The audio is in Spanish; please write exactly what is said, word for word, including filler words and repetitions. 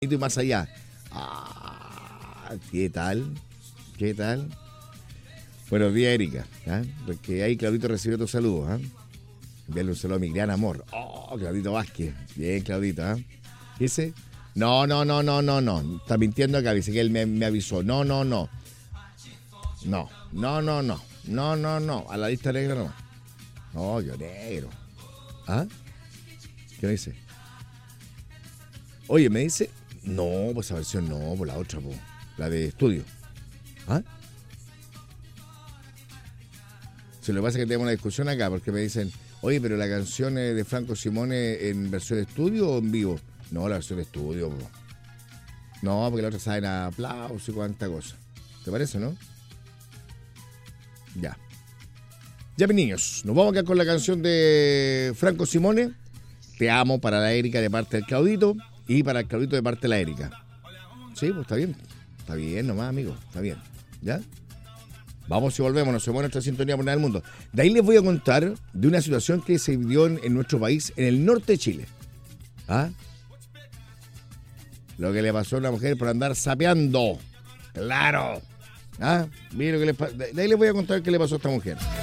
y más allá. Ah, ¿qué tal? ¿Qué tal? Buenos días, Erika. ¿Ah? Porque ahí Claudito recibió tu saludo. ¿Ah? Enviarle un saludo a mi gran amor. Oh, Claudito Vázquez. Bien, Claudito. ¿Ah? ¿Dice? No, no, no, no, no, no. Está mintiendo acá. Dice que él me, me avisó. No, no, no. No, no, no, no. No, no, no. A la lista negra no. No, yo negro. ¿Ah? ¿Qué me dice? Oye, me dice. No, pues esa versión no, por la otra, po. La de estudio. ¿Ah? Se lo que pasa es que tenemos una discusión acá, porque me dicen, oye, pero la canción es de Franco Simone en versión de estudio o en vivo. No, la versión de estudio, po. No, porque la otra saben a aplauso y cuánta cosa. ¿Te parece, no? Ya. Ya, mis niños, nos vamos acá con la canción de Franco Simone. Te amo, para la Erika de parte del Claudito y para el Claudito de parte de la Erika. Sí, pues está bien. Está bien nomás, amigo. Está bien. ¿Ya? Vamos y volvemos. Nos vemos en nuestra sintonía por nada del mundo. De ahí les voy a contar de una situación que se vivió en, en nuestro país, en el norte de Chile. ¿Ah? Lo que le pasó a una mujer por andar sapeando. ¡Claro! ¿Ah? Mira lo que le pa- de ahí les voy a contar qué le pasó a esta mujer.